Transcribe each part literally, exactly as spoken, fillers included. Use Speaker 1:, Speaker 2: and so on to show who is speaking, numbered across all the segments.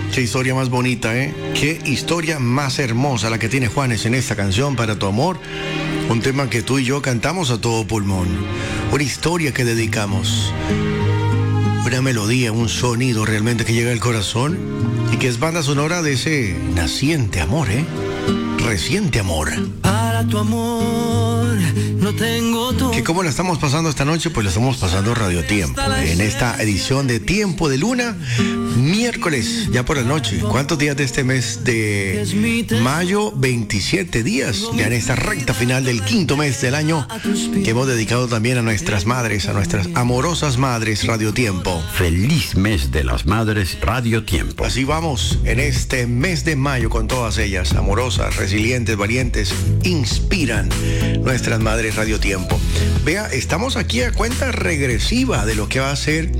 Speaker 1: Qué historia más bonita, ¿eh? Qué historia más hermosa la que tiene Juanes en esta canción, Para tu amor. Un tema que tú y yo cantamos a todo pulmón. Una historia que dedicamos. Una melodía, un sonido realmente que llega al corazón y que es banda sonora de ese naciente amor, ¿eh? Reciente amor.
Speaker 2: Para tu amor no tengo todo.
Speaker 1: ¿Que cómo la estamos pasando esta noche? Pues la estamos pasando Radio Tiempo. En esta edición de Tiempo de Luna, miércoles, ya por la noche. ¿Cuántos días de este mes de mayo? veintisiete días. Ya en esta recta final del quinto mes del año, que hemos dedicado también a nuestras madres, a nuestras amorosas madres, Radio Tiempo.
Speaker 3: Feliz mes de las madres, Radio Tiempo.
Speaker 1: Así vamos en este mes de mayo con todas ellas, amorosas, resilientes, valientes, inspiran nuestras madres Radio Tiempo. Vea, estamos aquí a cuenta regresiva de lo que va a ser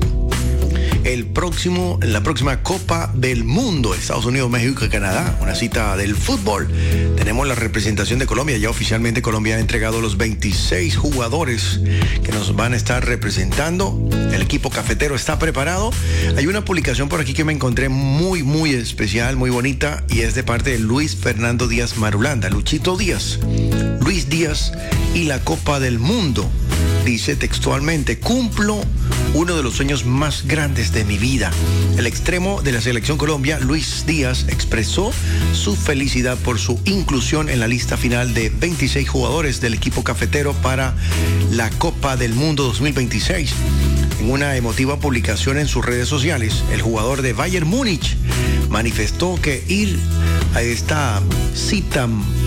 Speaker 1: el próximo, la próxima Copa del Mundo, Estados Unidos, México y Canadá, una cita del fútbol. Tenemos la representación de Colombia, ya oficialmente Colombia ha entregado los veintiséis jugadores que nos van a estar representando. El equipo cafetero está preparado. Hay una publicación por aquí que me encontré muy, muy especial, muy bonita, y es de parte de Luis Fernando Díaz Marulanda, Luchito Díaz. Luis Díaz y la Copa del Mundo. Dice textualmente: cumplo uno de los sueños más grandes de mi vida. El extremo de la selección Colombia, Luis Díaz, expresó su felicidad por su inclusión en la lista final de veintiséis jugadores del equipo cafetero para la Copa del Mundo dos mil veintiséis. En una emotiva publicación en sus redes sociales, el jugador de Bayern Múnich manifestó que ir a esta cita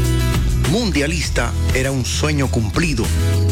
Speaker 1: mundialista era un sueño cumplido.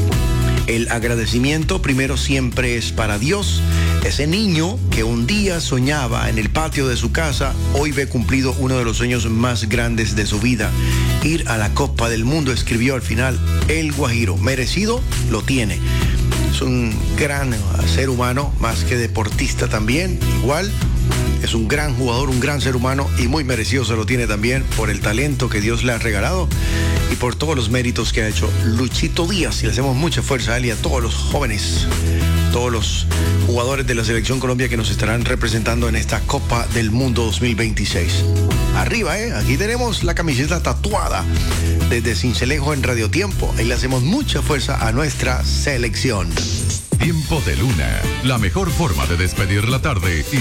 Speaker 1: El agradecimiento primero siempre es para Dios. Ese niño que un día soñaba en el patio de su casa, hoy ve cumplido uno de los sueños más grandes de su vida. Ir a la Copa del Mundo, escribió al final el Guajiro. Merecido lo tiene. Es un gran ser humano, más que deportista también, igual. Es un gran jugador, un gran ser humano, y muy merecido se lo tiene también por el talento que Dios le ha regalado y por todos los méritos que ha hecho Luchito Díaz. Y le hacemos mucha fuerza a él y a todos los jóvenes, todos los jugadores de la Selección Colombia que nos estarán representando en esta Copa del Mundo dos mil veintiséis. Arriba, ¿eh? Aquí tenemos la camiseta tatuada desde Cincelejo en Radio Tiempo. Ahí le hacemos mucha fuerza a nuestra selección.
Speaker 4: Tiempo de Luna, la mejor forma de despedir la tarde y